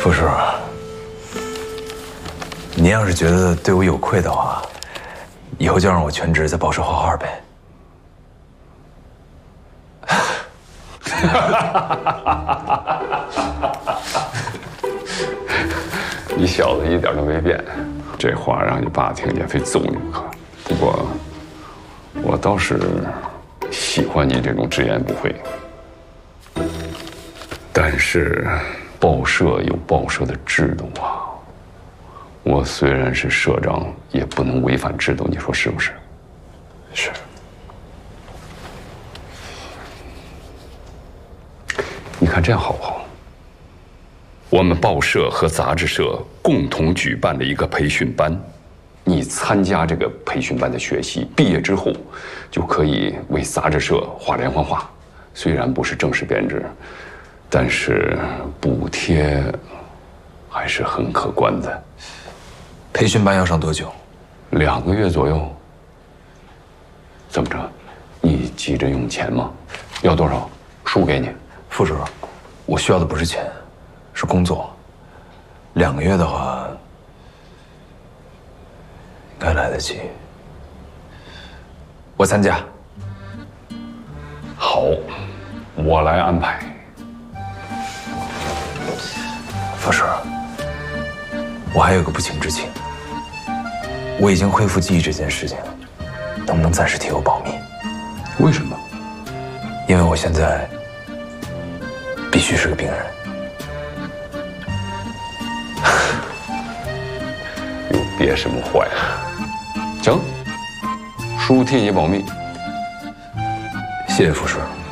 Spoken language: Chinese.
傅叔，您要是觉得对我有愧的话，以后就让我全职在报社画画呗。 你小子一点都没变，这话让你爸听见非揍你不可。不过，我倒是喜欢你这种直言不讳。但是，报社有报社的制度啊。我虽然是社长，也不能违反制度，你说是不是？ 是。 你看这样好不好？我们报社和杂志社共同举办了一个培训班，你参加这个培训班的学习，毕业之后就可以为杂志社画连环画。虽然不是正式编制，但是补贴还是很可观的。 培训班要上多久 ？2个月左右。怎么着？你急着用钱吗？要多少？输给你。 副叔，我需要的不是钱，是工作。2个月的话，应该来得及。我参加。 好，我来安排。 副叔，我还有个不情之请。我已经恢复记忆这件事情，能不能暂时替我保密？ 为什么？ 因为我现在必须是个病人。 又憋什么坏啊？行，叔替你保密。 谢谢副叔。